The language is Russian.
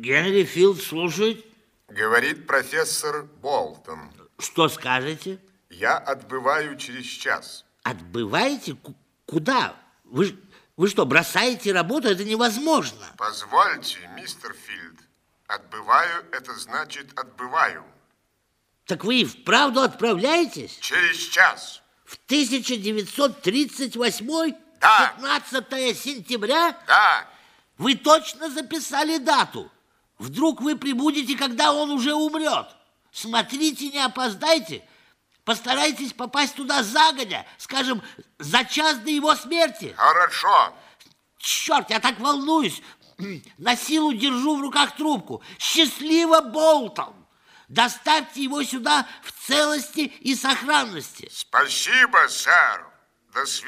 Генри Филд слушает. Говорит профессор Болтон. Что скажете? Я отбываю через час. Отбываете? Куда? Вы что, бросаете работу? Это невозможно. Позвольте, мистер Филд. Отбываю, это значит отбываю. Так вы и вправду отправляетесь? Через час. В 1938? Да. 15 сентября? Да. Вы точно записали дату? Вдруг вы прибудете, когда он уже умрет? Смотрите, не опоздайте. Постарайтесь попасть туда загодя, скажем, за час до его смерти. Хорошо. Черт, я так волнуюсь. На силу держу в руках трубку. Счастливо, Болтон! Доставьте его сюда в целости и сохранности. Спасибо, сэр. До свидания.